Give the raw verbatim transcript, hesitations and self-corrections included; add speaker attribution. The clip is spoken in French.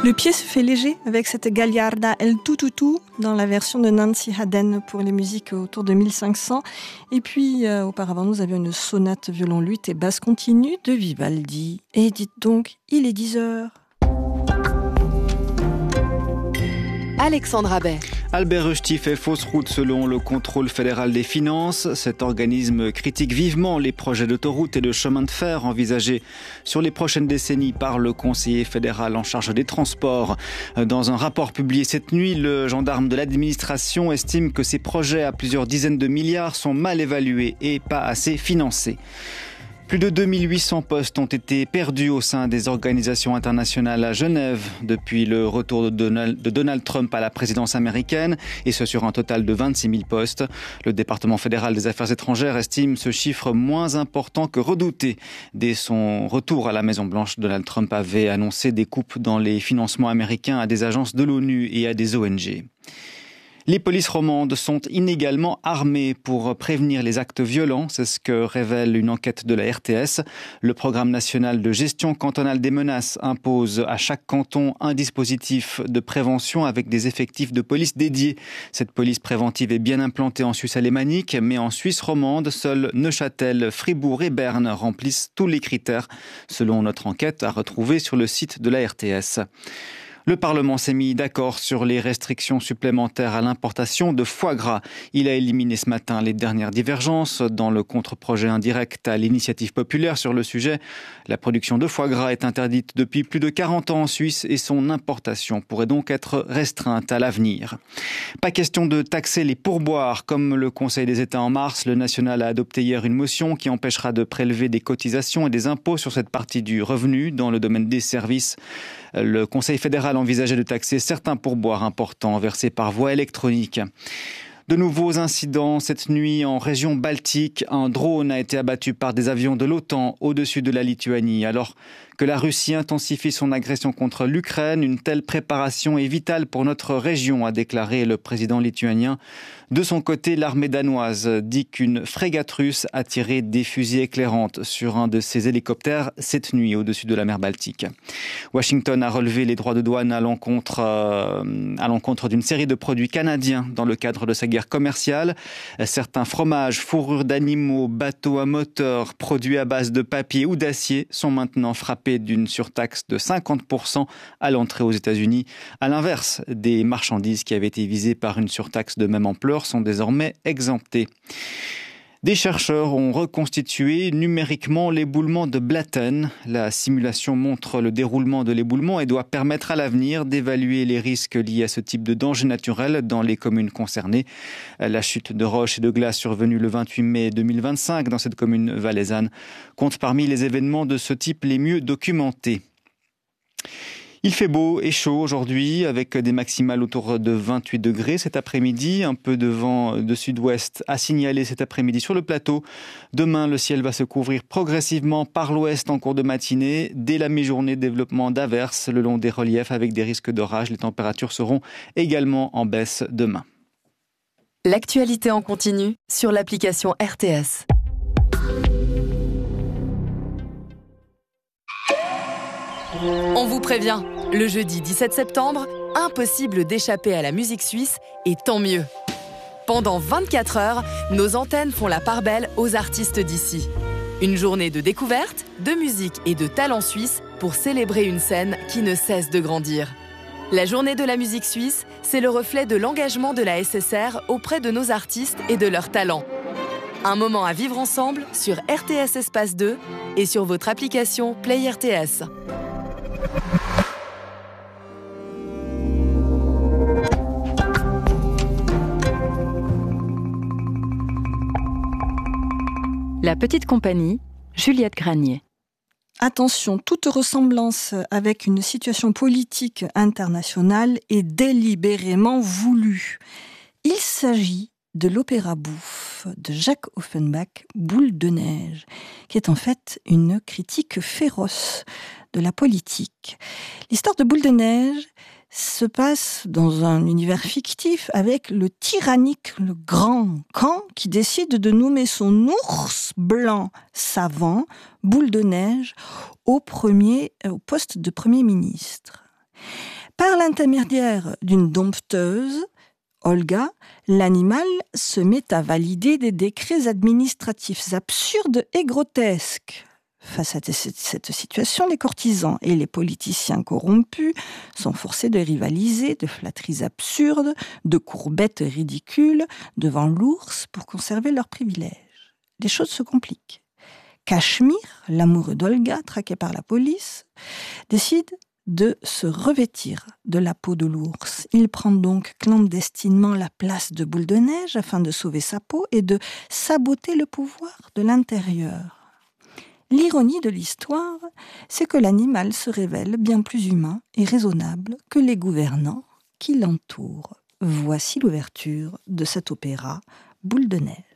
Speaker 1: Le pied se fait léger avec cette Gagliarda El Tututu dans la version de Nancy Haden pour les musiques autour de mille cinq cents. Et puis euh, auparavant nous avions une sonate violon luth et basse continue de Vivaldi. Et dites donc, il est dix heures.
Speaker 2: Alexandra Bay.
Speaker 3: Albert Rushdie fait fausse route selon le contrôle fédéral des finances. Cet organisme critique vivement les projets d'autoroute et de chemin de fer envisagés sur les prochaines décennies par le conseiller fédéral en charge des transports. Dans un rapport publié cette nuit, le gendarme de l'administration estime que ces projets à plusieurs dizaines de milliards sont mal évalués et pas assez financés. Plus de deux mille huit cents postes ont été perdus au sein des organisations internationales à Genève depuis le retour de Donald, de Donald Trump à la présidence américaine, et ce sur un total de vingt-six mille postes. Le département fédéral des affaires étrangères estime ce chiffre moins important que redouté. Dès son retour à la Maison-Blanche, Donald Trump avait annoncé des coupes dans les financements américains à des agences de l'ONU et à des O N G. Les polices romandes sont inégalement armées pour prévenir les actes violents, c'est ce que révèle une enquête de la R T S. Le programme national de gestion cantonale des menaces impose à chaque canton un dispositif de prévention avec des effectifs de police dédiés. Cette police préventive est bien implantée en Suisse alémanique, mais en Suisse romande, seuls Neuchâtel, Fribourg et Berne remplissent tous les critères, selon notre enquête à retrouver sur le site de la R T S. Le Parlement s'est mis d'accord sur les restrictions supplémentaires à l'importation de foie gras. Il a éliminé ce matin les dernières divergences dans le contre-projet indirect à l'initiative populaire sur le sujet. La production de foie gras est interdite depuis plus de quarante ans en Suisse et son importation pourrait donc être restreinte à l'avenir. Pas question de taxer les pourboires. Comme le Conseil des États en mars, le national a adopté hier une motion qui empêchera de prélever des cotisations et des impôts sur cette partie du revenu dans le domaine des services. Le Conseil fédéral envisageait de taxer certains pourboires importants versés par voie électronique. De nouveaux incidents cette nuit en région baltique. Un drone a été abattu par des avions de l'OTAN au-dessus de la Lituanie. Alors que la Russie intensifie son agression contre l'Ukraine, une telle préparation est vitale pour notre région, a déclaré le président lituanien. De son côté, l'armée danoise dit qu'une frégate russe a tiré des fusées éclairantes sur un de ses hélicoptères cette nuit au-dessus de la mer Baltique. Washington a relevé les droits de douane à l'encontre, euh, à l'encontre d'une série de produits canadiens dans le cadre de sa guerre commerciale. Certains fromages, fourrures d'animaux, bateaux à moteur, produits à base de papier ou d'acier sont maintenant frappés d'une surtaxe de cinquante pour cent à l'entrée aux États-Unis. À l'inverse, des marchandises qui avaient été visées par une surtaxe de même ampleur sont désormais exemptées. Des chercheurs ont reconstitué numériquement l'éboulement de Blatten. La simulation montre le déroulement de l'éboulement et doit permettre à l'avenir d'évaluer les risques liés à ce type de danger naturel dans les communes concernées. La chute de roches et de glace survenue le vingt-huit mai deux mille vingt-cinq dans cette commune valaisanne compte parmi les événements de ce type les mieux documentés. Il fait beau et chaud aujourd'hui avec des maximales autour de vingt-huit degrés cet après-midi. Un peu de vent de sud-ouest à signaler cet après-midi sur le plateau. Demain, le ciel va se couvrir progressivement par l'ouest en cours de matinée. Dès la mi-journée, développement d'averses le long des reliefs avec des risques d'orage. Les températures seront également en baisse demain.
Speaker 2: L'actualité en continu sur l'application R T S. On vous prévient, le jeudi dix-sept septembre, impossible d'échapper à la musique suisse et tant mieux. Pendant vingt-quatre heures, nos antennes font la part belle aux artistes d'ici. Une journée de découverte, de musique et de talent suisse pour célébrer une scène qui ne cesse de grandir. La journée de la musique suisse, c'est le reflet de l'engagement de la S S R auprès de nos artistes et de leurs talents. Un moment à vivre ensemble sur R T S Espace deux et sur votre application Play R T S.
Speaker 4: La petite compagnie, Juliette Granier.
Speaker 1: Attention, toute ressemblance avec une situation politique internationale est délibérément voulue. Il s'agit de l'opéra bouffe de Jacques Offenbach, Boule de neige, qui est en fait une critique féroce de la politique. L'histoire de Boule de neige se passe dans un univers fictif avec le tyrannique, le grand Khan, qui décide de nommer son ours blanc savant, Boule de neige, au, premier, au poste de Premier ministre. Par l'intermédiaire d'une dompteuse, Olga, l'animal se met à valider des décrets administratifs absurdes et grotesques. Face à cette situation, les courtisans et les politiciens corrompus sont forcés de rivaliser de flatteries absurdes, de courbettes ridicules devant l'ours pour conserver leurs privilèges. Les choses se compliquent. Cachemire, l'amoureux d'Olga, traqué par la police, décide de se revêtir de la peau de l'ours. Il prend donc clandestinement la place de Boule de Neige afin de sauver sa peau et de saboter le pouvoir de l'intérieur. L'ironie de l'histoire, c'est que l'animal se révèle bien plus humain et raisonnable que les gouvernants qui l'entourent. Voici l'ouverture de cet opéra Boule de Neige.